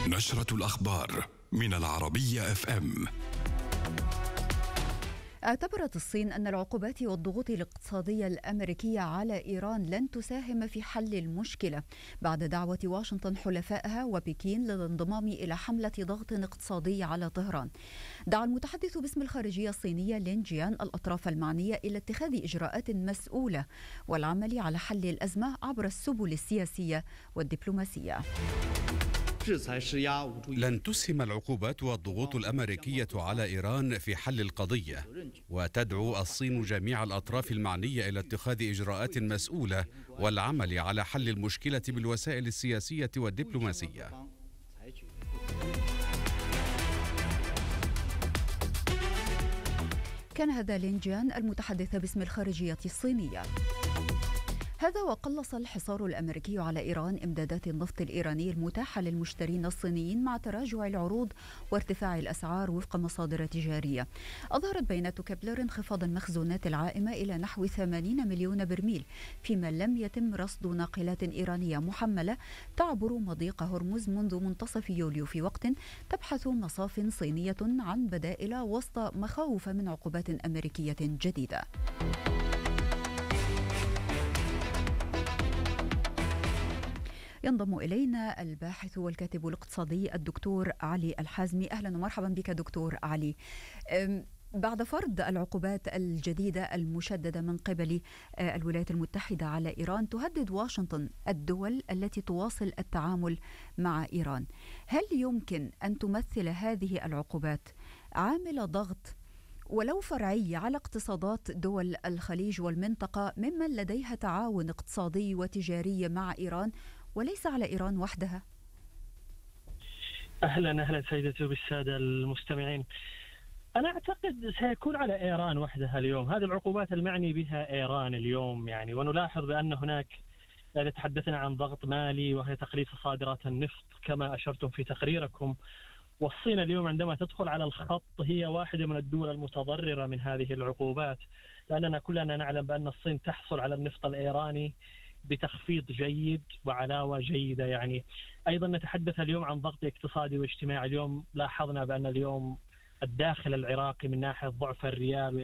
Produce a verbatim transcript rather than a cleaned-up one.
نشرة الأخبار من العربية اف ام. اعتبرت الصين أن العقوبات والضغوط الاقتصادية الأمريكية على إيران لن تساهم في حل المشكلة بعد دعوة واشنطن حلفائها وبكين للانضمام إلى حملة ضغط اقتصادي على طهران. دعا المتحدث باسم الخارجية الصينية لين جيان الأطراف المعنية إلى اتخاذ إجراءات مسؤولة والعمل على حل الأزمة عبر السبل السياسية والدبلوماسية. لن تسهم العقوبات والضغوط الأمريكية على إيران في حل القضية، وتدعو الصين جميع الأطراف المعنية إلى اتخاذ إجراءات مسؤولة والعمل على حل المشكلة بالوسائل السياسية والدبلوماسية. كان هذا لين جيان المتحدث باسم الخارجية الصينية. هذا وقلص الحصار الأمريكي على إيران إمدادات النفط الإيراني المتاحة للمشترين الصينيين مع تراجع العروض وارتفاع الأسعار وفق مصادر تجارية. أظهرت بيانات كبلر انخفاض المخزونات العائمة إلى نحو ثمانين مليون برميل، فيما لم يتم رصد ناقلات إيرانية محملة تعبر مضيق هرمز منذ منتصف يوليو، في وقت تبحث مصاف صينية عن بدائل وسط مخاوف من عقوبات أمريكية جديدة. ينضم إلينا الباحث والكاتب الاقتصادي الدكتور علي الحازمي. أهلا ومرحبا بك دكتور علي. بعد فرض العقوبات الجديدة المشددة من قبل الولايات المتحدة على إيران، تهدد واشنطن الدول التي تواصل التعامل مع إيران. هل يمكن أن تمثل هذه العقوبات عامل ضغط ولو فرعي على اقتصادات دول الخليج والمنطقة ممن لديها تعاون اقتصادي وتجاري مع إيران وليس على إيران وحدها؟ أهلا أهلا سيدتي بالسادة المستمعين. أنا أعتقد سيكون على إيران وحدها اليوم. هذه العقوبات المعني بها إيران اليوم يعني، ونلاحظ بأن هناك يعني تحدثنا عن ضغط مالي وهي تقليص صادرات النفط كما أشرتم في تقريركم. والصين اليوم عندما تدخل على الخط هي واحدة من الدول المتضررة من هذه العقوبات، لأننا كلنا نعلم بأن الصين تحصل على النفط الإيراني بتخفيض جيد وعلاوة جيدة. يعني أيضا نتحدث اليوم عن ضغط اقتصادي واجتماعي. اليوم لاحظنا بأن اليوم الداخل العراقي من ناحية ضعف الريال